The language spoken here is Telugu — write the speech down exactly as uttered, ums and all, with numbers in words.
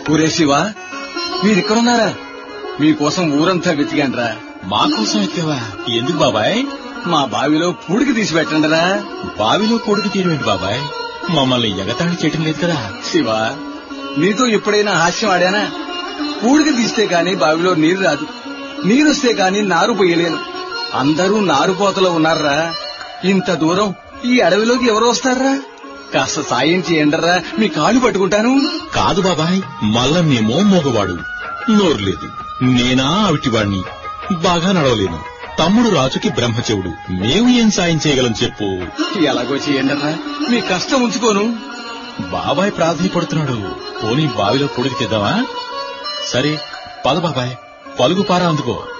ఊరే శివ, మీరిక్కడున్నారా? మీకోసం ఊరంతా వెతికాండ్రా. మా కోసం ఎత్తావా? ఎందుకు బాబాయ్? మా బావిలో పూడికి తీసి పెట్టండిరా. బావిలో పూడికి తీయమేంటి బాబాయ్? మమ్మల్ని ఎగతాళి చేయటం లేదు కదా. శివ, నీతో ఎప్పుడైనా హాస్యం ఆడానా? పూడికి తీస్తే కాని బావిలో నీరు రాదు, నీరొస్తే కాని నారు పోయలేను. అందరూ నారుపోతలో ఉన్నారా. ఇంత దూరం ఈ అడవిలోకి ఎవరు వస్తారా? కాస్త సాయం చేయండరా, మీ కాళ్ళు పట్టుకుంటాను. కాదు బాబాయ్, మల్లన్నేమో మోగవాడు, నోరు లేదు. నేనా అవిటివాణ్ణి, బాగా నడవలేను. తమ్ముడు రాజుకి బ్రహ్మచెవుడు. మేము ఏం సాయం చేయగలం చెప్పు? ఎలాగో చేయండరా, మీ కష్టం ఉంచుకోను. బాబాయ్ ప్రాధాన్యపడుతున్నాడు. పోనీ బావిలో పొడికి తెద్దామా? సరే పద బాబాయ్, పలుగు పారా అందుకో.